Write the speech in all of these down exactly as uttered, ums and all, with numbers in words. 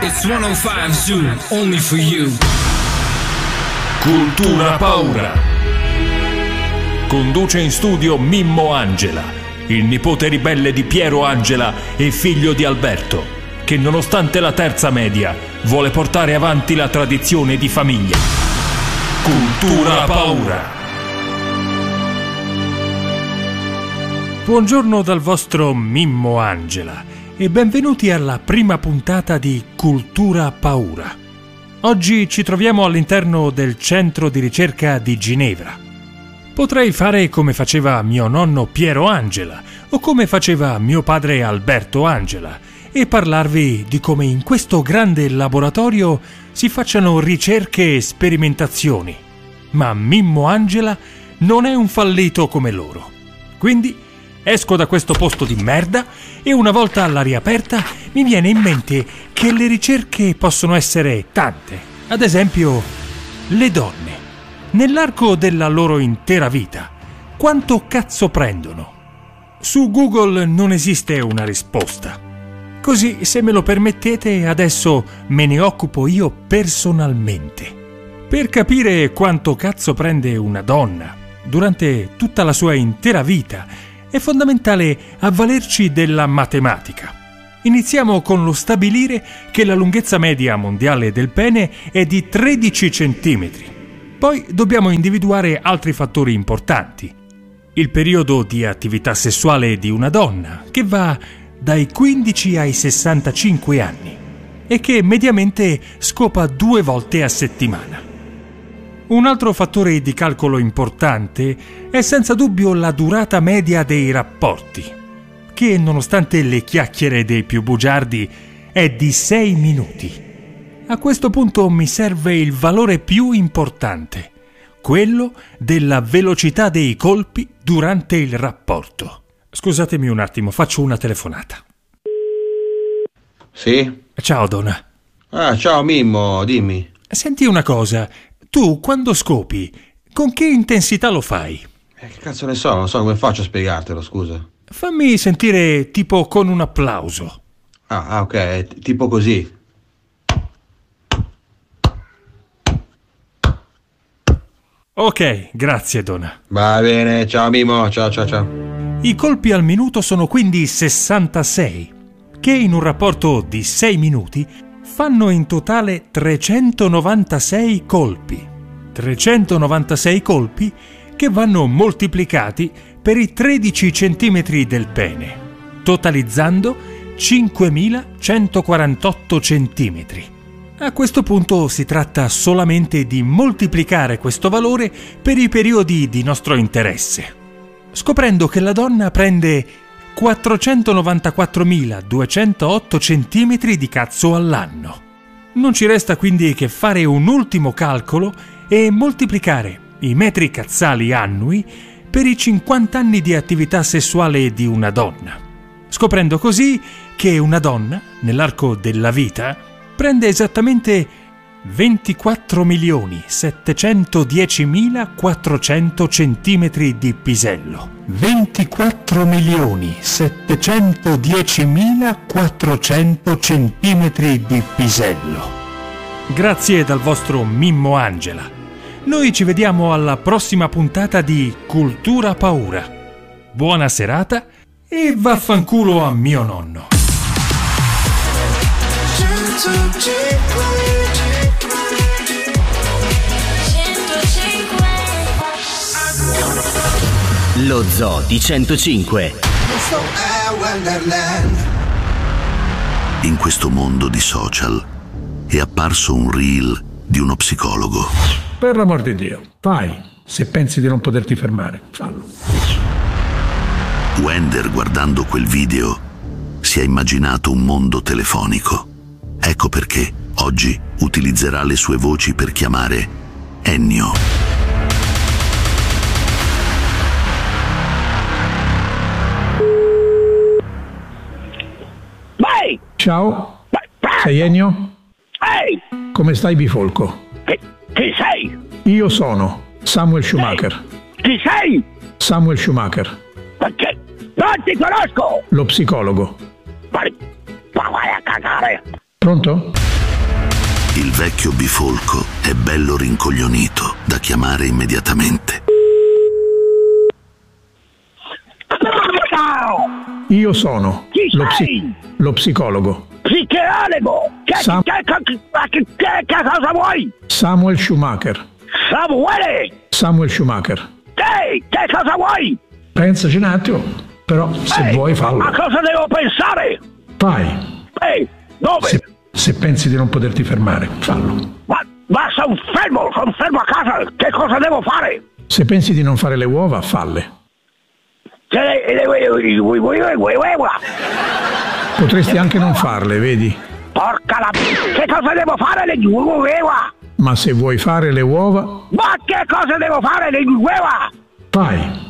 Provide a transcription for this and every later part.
It's centocinque Zoo, only for you. Cultura Paura. Conduce in studio Mimmo Angela, il nipote ribelle di Piero Angela e figlio di Alberto, che nonostante la terza media vuole portare avanti la tradizione di famiglia. Cultura Paura. Buongiorno dal vostro Mimmo Angela e benvenuti alla prima puntata di Cultura Paura. Oggi ci troviamo all'interno del centro di ricerca di Ginevra. Potrei fare come faceva mio nonno Piero Angela o come faceva mio padre Alberto Angela e parlarvi di come in questo grande laboratorio si facciano ricerche e sperimentazioni. Ma Mimmo Angela non è un fallito come loro. Quindi esco da questo posto di merda e una volta all'aria aperta mi viene in mente che le ricerche possono essere tante. Ad esempio, le donne. Nell'arco della loro intera vita, quanto cazzo prendono? Su Google non esiste una risposta. Così, se me lo permettete, adesso me ne occupo io personalmente. Per capire quanto cazzo prende una donna durante tutta la sua intera vita, è fondamentale avvalerci della matematica. Iniziamo con lo stabilire che la lunghezza media mondiale del pene è di tredici centimetri. Poi dobbiamo individuare altri fattori importanti. Il periodo di attività sessuale di una donna, che va dai quindici ai sessantacinque anni e che mediamente scopa due volte a settimana. Un altro fattore di calcolo importante è senza dubbio la durata media dei rapporti, che nonostante le chiacchiere dei più bugiardi è di sei minuti. A questo punto mi serve il valore più importante, quello della velocità dei colpi durante il rapporto. Scusatemi un attimo, faccio una telefonata. Sì? Ciao Donna. Ah, ciao Mimmo, dimmi. Senti una cosa, tu quando scopi, con che intensità lo fai? Eh, che cazzo ne so, non so come faccio a spiegartelo, scusa. Fammi sentire tipo con un applauso. Ah, ah ok, t- tipo così. Ok, grazie Donna. Va bene, ciao Mimmo, ciao ciao ciao. I colpi al minuto sono quindi sessantasei, che in un rapporto di sei minuti fanno in totale trecentonovantasei colpi. trecentonovantasei colpi che vanno moltiplicati per i tredici centimetri del pene, totalizzando cinquemilacentoquarantotto centimetri. A questo punto si tratta solamente di moltiplicare questo valore per i periodi di nostro interesse, scoprendo che la donna prende quattrocentonovantaquattromiladuecentootto centimetri di cazzo all'anno. Non ci resta quindi che fare un ultimo calcolo e moltiplicare i metri cazzali annui per i cinquanta anni di attività sessuale di una donna, scoprendo così che una donna, nell'arco della vita, prende esattamente ventiquattro milioni settecentodiecimilaquattrocento centimetri di pisello. ventiquattro milioni settecentodiecimilaquattrocento centimetri di pisello. Grazie dal vostro Mimmo Angela. Noi ci vediamo alla prossima puntata di Cultura Paura. Buona serata e vaffanculo a mio nonno. Lo Zoo di centocinque. In questo mondo di social è apparso un reel di uno psicologo. Per l'amor di Dio, vai. Se pensi di non poterti fermare, fallo. Wender, guardando quel video, si è immaginato un mondo telefonico. Ecco perché oggi utilizzerà le sue voci per chiamare Ennio. Vai! Ciao, sei Ennio? Ehi! Come stai, bifolco? Chi, chi sei? Io sono Samuel Schumacher. Chi sei? Samuel Schumacher. Perché? Non ti conosco! Lo psicologo. Ma, ma vai a cagare! Pronto? Il vecchio bifolco è bello rincoglionito da chiamare immediatamente. Io sono Chi lo, sei? psi- lo psicologo Psicheologo! Che, Sam- che, che, che, che, che cosa vuoi? Samuel Schumacher. Samuele! Samuel Schumacher. Ehi, che cosa vuoi? Pensaci un attimo, però se Ehi, vuoi a fallo. cosa devo pensare? Fai. Ehi, dove? Se, se pensi di non poterti fermare, fallo. Ma, ma sono fermo, sono fermo a casa. Che cosa devo fare? Se pensi di non fare le uova, falle. Se le, le, le, le, le, le, le, Potresti anche non farle, vedi? Porca la... Che cosa devo fare le uova? Ma se vuoi fare le uova, Ma che cosa devo fare le uova? fai.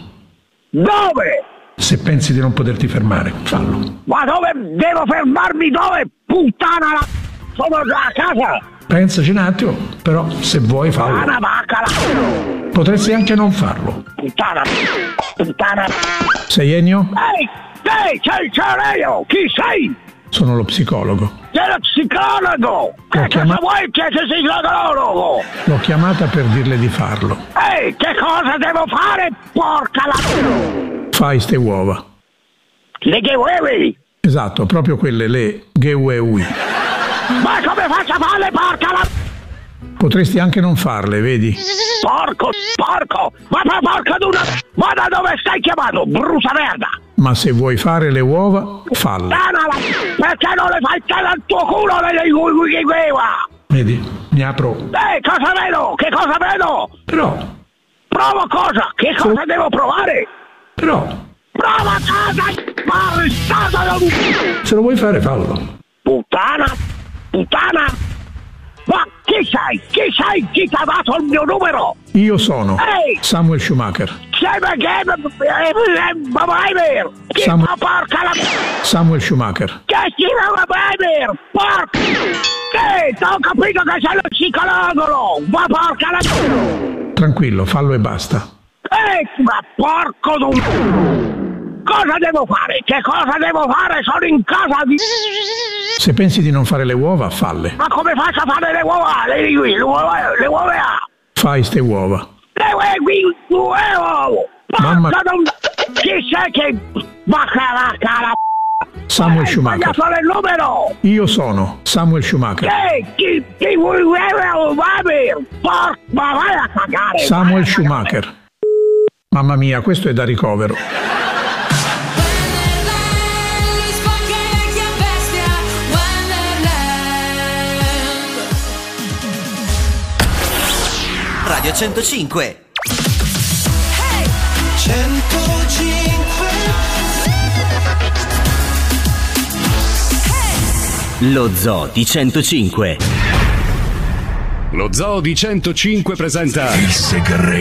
Dove? Se pensi di non poterti fermare, fallo. Ma dove devo fermarmi? Dove? Puttana la... Sono già a casa. Pensaci un attimo, però se vuoi fallo. Puttana vacca la... Potresti anche non farlo. Puttana... Puttana... Sei Ennio? Ehi! Ehi! C'è, c'è io! Chi sei? Sono lo psicologo. Sei lo psicologo! Che cosa chiama- vuoi che sei psicologo? L'ho chiamata per dirle di farlo. Ehi! Che cosa devo fare? Porca la... Fai ste uova. Le che vuoi? Esatto, proprio quelle, le gewewi. Ma come faccio a farle? Porca la... Potresti anche non farle, vedi? Porco, porco! Ma ma porca d'una... Ma da dove stai chiamando? Brucia merda! Ma se vuoi fare le uova, falle. Dana la... Perché non le fai te dal tuo culo le uova? Vedi? Mi apro. Ehi, cosa vedo? Che cosa vedo? Però, Provo cosa? Che cosa devo provare? però, Prova cosa? Ma è stata da... se lo vuoi fare, fallo. Puttana! Puttana! Ma chi sei? Chi sei? Chi ti ha dato il mio numero? Io sono Ehi! Samuel Schumacher. Sei perché... Ma vai ver! Chi Sam- ma porca la... Samuel Schumacher. Che si ma vai ver! Porca... Che? Ho capito che sei lo psicologo! Ma porca la... Tranquillo, fallo e basta. Ehi, ma porco d'un... Cosa devo fare? Che cosa devo fare? Sono in casa di... Se pensi di non fare le uova, falle. Ma come faccio a fare le uova? Le, le, le uova... Le uova... Fai ste uova. Le uova... Le uova... Mamma- Porca d'un... Chi sei che... Ma cala la... Samuel Hai Schumacher. sbagliato il numero! Io sono Samuel Schumacher. Ehi, chi... Chi vuoi... Porca... Ma vai a cagare! Samuel vai a Schumacher. Mamma mia, questo è da ricovero. Radio centocinque. centocinque. Lo Zoo di centocinque. Lo Zoo di centocinque presenta Il segreto